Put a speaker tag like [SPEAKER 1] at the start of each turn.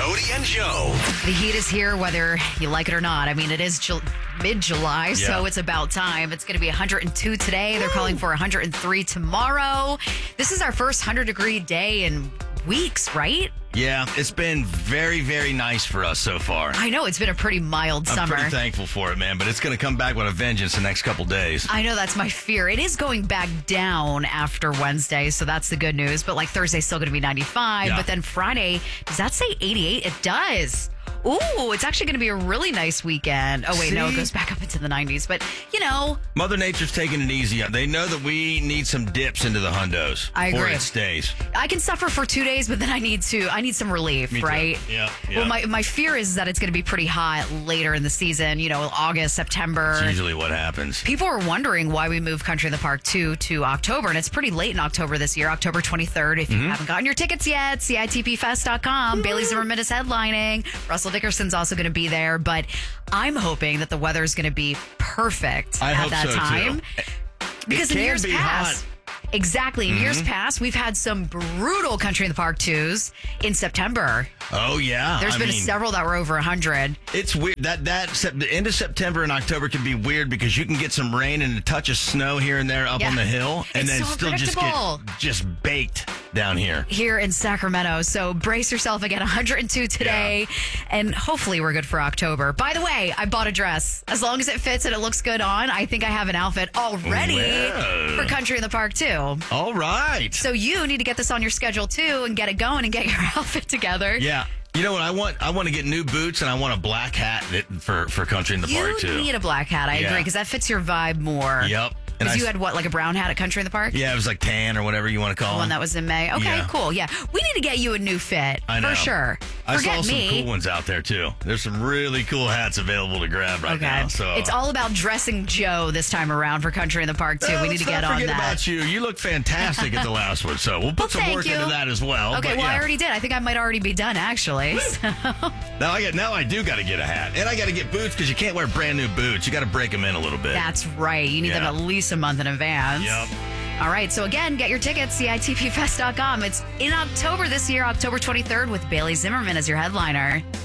[SPEAKER 1] Cody and Joe.
[SPEAKER 2] The heat is here, whether you like it or not. I mean, it is mid-July, so it's about time. It's going to be 102 today. They're calling for 103 tomorrow. This is our first 100-degree day in weeks, right?
[SPEAKER 3] Yeah, it's been very, very nice for us so far.
[SPEAKER 2] I know, it's been a pretty mild
[SPEAKER 3] I'm
[SPEAKER 2] summer.
[SPEAKER 3] pretty thankful for it, man, but it's going to come back with a vengeance the next couple days.
[SPEAKER 2] I know, that's my fear. It is going back down after Wednesday, so that's the good news. But like Thursday's still going to be 95.
[SPEAKER 3] Yeah.
[SPEAKER 2] But then Friday, does that say 88? It does. Ooh, it's actually going to be a really nice weekend. Oh, wait, no, it
[SPEAKER 3] See?
[SPEAKER 2] goes back up into the 90s. But, you know.
[SPEAKER 3] Mother Nature's taking it easy. They know that we need some dips into the hundos.
[SPEAKER 2] I
[SPEAKER 3] before
[SPEAKER 2] agree.
[SPEAKER 3] it stays.
[SPEAKER 2] I can suffer for 2 days, but then I need some relief,
[SPEAKER 3] Me too.
[SPEAKER 2] right?
[SPEAKER 3] Yeah.
[SPEAKER 2] Well, my fear is that it's going to be pretty hot later in the season, you know, August, September.
[SPEAKER 3] It's usually what happens.
[SPEAKER 2] People are wondering why we moved Country in the Park 2 to October, and it's pretty late in October this year, October 23rd. If you haven't gotten your tickets yet, CITPfest.com. Bailey Zimmerman is headlining. Russell Dickerson's also going to be there, but I'm hoping that the weather is going to be perfect
[SPEAKER 3] I
[SPEAKER 2] at
[SPEAKER 3] hope
[SPEAKER 2] that
[SPEAKER 3] so,
[SPEAKER 2] time.
[SPEAKER 3] too.
[SPEAKER 2] Because
[SPEAKER 3] It
[SPEAKER 2] in
[SPEAKER 3] can
[SPEAKER 2] years
[SPEAKER 3] be
[SPEAKER 2] past,
[SPEAKER 3] hot.
[SPEAKER 2] exactly, in years past, we've had some brutal Country in the Park 2s in September.
[SPEAKER 3] Oh, yeah.
[SPEAKER 2] There's been several that were over 100.
[SPEAKER 3] It's weird. The end of September and October can be weird because you can get some rain and a touch of snow here and there up
[SPEAKER 2] Yeah.
[SPEAKER 3] on the hill, and
[SPEAKER 2] It's
[SPEAKER 3] then
[SPEAKER 2] so
[SPEAKER 3] still just
[SPEAKER 2] unpredictable.
[SPEAKER 3] get just baked down here.
[SPEAKER 2] Here in Sacramento. So brace yourself again, 102 today, and hopefully we're good for October. By the way, I bought a dress. As long as it fits and it looks good on, I think I have an outfit already
[SPEAKER 3] Well.
[SPEAKER 2] for Country in the Park too.
[SPEAKER 3] All right.
[SPEAKER 2] So you need to get this on your schedule too and get it going and get your outfit together.
[SPEAKER 3] Yeah. You know what I want? I want to get new boots and I want a black hat for Country in the Park too.
[SPEAKER 2] You need a black hat, I
[SPEAKER 3] Yeah.
[SPEAKER 2] agree, because that fits your vibe more.
[SPEAKER 3] Yep. And
[SPEAKER 2] Because you had what, like a brown hat at Country in the Park?
[SPEAKER 3] yeah, it was like tan or whatever you want to call
[SPEAKER 2] The one
[SPEAKER 3] them.
[SPEAKER 2] that was in May. Okay,
[SPEAKER 3] Yeah.
[SPEAKER 2] cool. Yeah. We need to get you a new fit.
[SPEAKER 3] I know.
[SPEAKER 2] For sure.
[SPEAKER 3] I
[SPEAKER 2] Forget
[SPEAKER 3] saw some
[SPEAKER 2] me.
[SPEAKER 3] cool ones out there too. There's some really cool hats available to grab right
[SPEAKER 2] Okay.
[SPEAKER 3] now. So
[SPEAKER 2] It's all about dressing Joe this time around for Country in the Park, too. We need to get on
[SPEAKER 3] forget
[SPEAKER 2] that.
[SPEAKER 3] about you. You look fantastic at the last one, so we'll put some
[SPEAKER 2] thank
[SPEAKER 3] work
[SPEAKER 2] you.
[SPEAKER 3] into that as well.
[SPEAKER 2] Okay,
[SPEAKER 3] but
[SPEAKER 2] well,
[SPEAKER 3] yeah.
[SPEAKER 2] I already did. I think I might already be done, actually. So,
[SPEAKER 3] Now I do got to get a hat, and I got to get boots because you can't wear brand new boots. You got to break them in a little bit.
[SPEAKER 2] that's right. You need them
[SPEAKER 3] Yeah.
[SPEAKER 2] at least a month in advance.
[SPEAKER 3] Yep.
[SPEAKER 2] All right, so again, get your tickets, CITPfest.com. It's in October this year, October 23rd, with Bailey Zimmerman as your headliner.